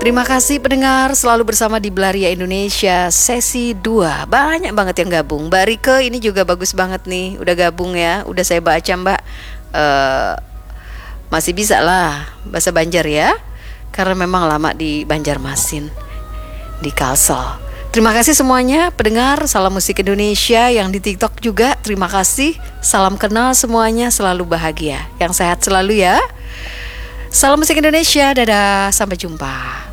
Terima kasih pendengar selalu bersama di Belaria Indonesia sesi 2. Banyak banget yang gabung. Mbak Rike ini juga bagus banget nih. Udah gabung ya. Udah saya baca Mbak. Masih bisa lah bahasa Banjar ya. Karena memang lama di Banjarmasin, di Kalsel. Terima kasih semuanya pendengar. Salam musik Indonesia yang di TikTok juga. Terima kasih. Salam kenal semuanya. Selalu bahagia. Yang sehat selalu ya. Salam musik Indonesia. Dadah. Sampai jumpa.